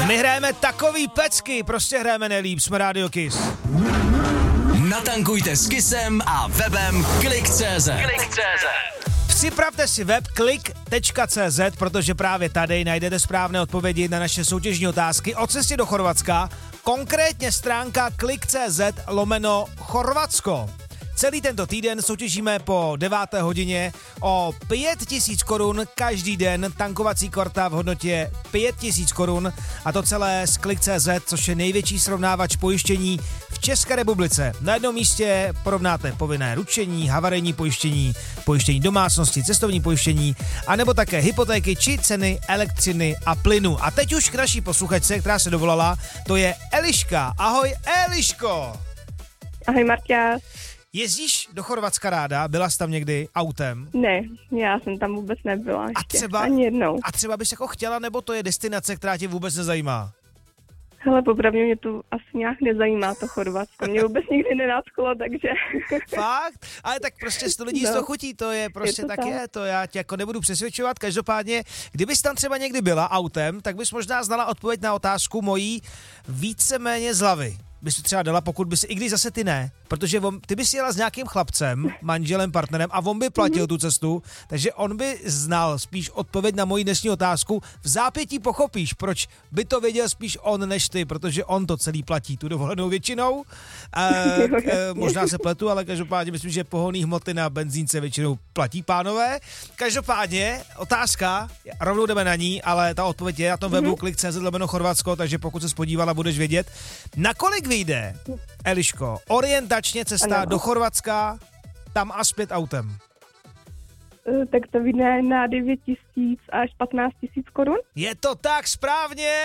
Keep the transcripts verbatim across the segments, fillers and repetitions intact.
My hrajeme takový pecky, prostě hrajeme nejlíp, jsme Radio Kiss. Natankujte s Kissem a webem klik tečka cé zet. Klik tečka cé zet. Připravte si web klik tečka cé zet, protože právě tady najdete správné odpovědi na naše soutěžní otázky o cestě do Chorvatska, konkrétně stránka klik tečka cé zet lomeno Chorvatsko. Celý tento týden soutěžíme po deváté hodině o pět tisíc korun každý den, tankovací korta v hodnotě pět tisíc korun a to celé z klik tečka cé zet, což je největší srovnávač pojištění v České republice. Na jednom místě porovnáte povinné ručení, havarijní pojištění, pojištění domácnosti, cestovní pojištění, anebo také hypotéky či ceny elektřiny a plynu. A teď už k naší posluchačce, která se dovolala, to je Eliška. Ahoj Eliško! Ahoj Marťa. Jezdíš do Chorvatska ráda? Byla jsi tam někdy autem? Ne, já jsem tam vůbec nebyla ještě. A třeba, ani jednou. A třeba bys jako chtěla, nebo to je destinace, která tě vůbec nezajímá? Hele, popravdě mě to asi nějak nezajímá, to Chorvatsko. Mě vůbec nikdy nenácklo, takže... Fakt? Ale tak prostě sto lidí no. z toho chutí, to je prostě je to tak, tak je, to já tě jako nebudu přesvědčovat. Každopádně, kdybys tam třeba někdy byla autem, tak bys možná znala odpověď na otázku mojí víceméně z hlavy. Bys to třeba dala, pokud bys, i když zase ty ne, protože on, ty bys jela s nějakým chlapcem, manželem, partnerem a on by platil mm-hmm. tu cestu, takže on by znal spíš odpověď na moji dnešní otázku. V zápětí pochopíš, proč by to věděl spíš on než ty, protože on to celý platí, tu dovolenou většinou. E, e, možná se pletu, ale každopádně myslím, že pohonný hmoty na benzínce většinou platí pánové. Každopádně otázka, rovnou jdeme na ní, ale ta odpověď je na tom webu mm-hmm. klik tečka cé zet lomeno Chorvatsko, takže pokud se spodívala, budeš vědět, nakolik vyjde, Eliško, orientačně cesta ano. do Chorvatska, tam a zpět autem? Uh, tak to vyjde na devět tisíc až patnáct tisíc korun. Je to tak správně!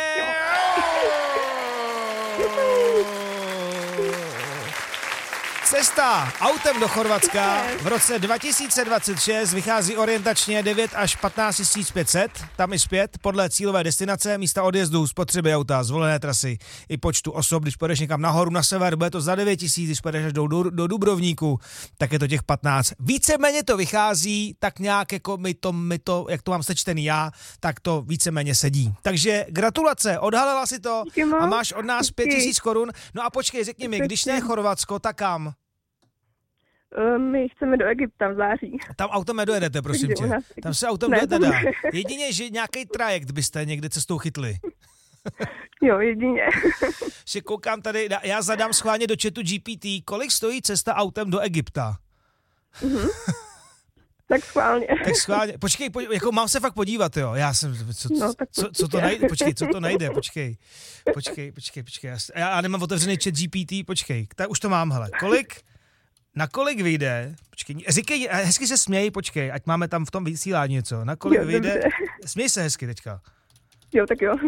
Cesta autem do Chorvatska v roce dva tisíce dvacet šest vychází orientačně devět až patnáct tisíc pět set, tam i zpět, podle cílové destinace, místa odjezdu, spotřeby auta, zvolené trasy i počtu osob. Když pojedeš někam nahoru na sever, bude to za devět tisíc, když pojedeš až do, do, do Dubrovníku, tak je to těch patnáct. Víceméně to vychází, tak nějak jako my to, my to, jak to mám sečtený já, tak to víceméně sedí. Takže gratulace, odhalila si to a máš od nás pět tisíc korun. No a počkej, řekni mi, když ne Chorvatsko, tak kam? My chceme do Egypta v září. Tam autem nedojedete, prosím tě. Tam se autem dojede dá. Jedině, že nějaký trajekt byste někde cestou chytli. Jo, jedině. Že koukám tady, já zadám schválně do chatu G P T, kolik stojí cesta autem do Egypta. Mhm. Tak schválně. Tak schválně. Počkej, po, jako mám se fakt podívat, jo. Já jsem, co, co, no, co, co to najde, počkej, co to najde, počkej. Počkej, počkej, počkej. Já, já nemám otevřený chat G P T, počkej. Tak už to mám, hele. Kolik? Na kolik vyjde, počkej, říkej, hezky se směj, počkej, ať máme tam v tom vysílání něco, na kolik jo, vyjde, dobře. Směj se hezky teďka. Jo, tak jo.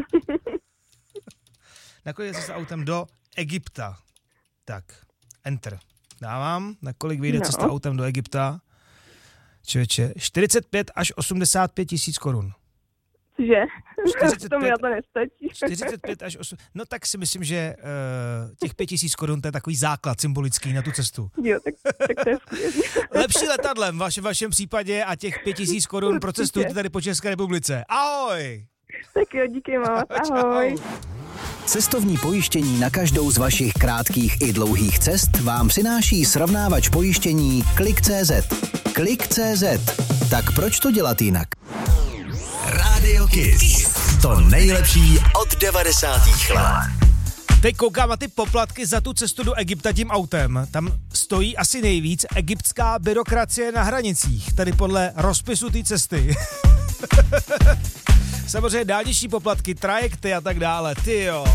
Na kolik jde se autem do Egypta, tak, enter, dávám, na kolik vyjde no. cesta autem do Egypta, člověče, čtyřicet pět až osmdesát pět tisíc korun. Že? To mi to nestačí. čtyřicet pět až osm. No tak si myslím, že uh, těch pět tisíc korun to je takový základ symbolický na tu cestu. Jo, tak, tak to je skvělý. Lepší letadlem v vašem, vašem případě a těch pět tisíc korun procestujte tady po České republice. Ahoj! Tak jo, díky moc. Ahoj. Cestovní pojištění na každou z vašich krátkých i dlouhých cest vám přináší srovnávač pojištění klik tečka cé zet. klik tečka cé zet. Tak proč to dělat jinak? Radio Kiss. To nejlepší od devadesátých let. Teď koukám na ty poplatky za tu cestu do Egypta tím autem. Tam stojí asi nejvíc egyptská byrokracie na hranicích, tady podle rozpisu té cesty. Samozřejmě dálniční poplatky, trajekty a tak dále, tyjo.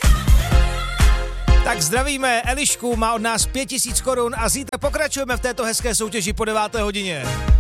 Tak zdravíme Elišku, má od nás pět tisíc korun a zítra pokračujeme v této hezké soutěži po deváté hodině.